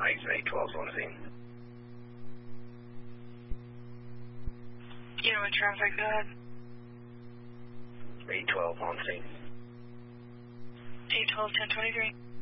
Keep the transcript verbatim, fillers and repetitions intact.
Heights and eight twelve on scene. You know what traffic, go ahead. eight twelve on scene. eight twelve, ten twenty-three.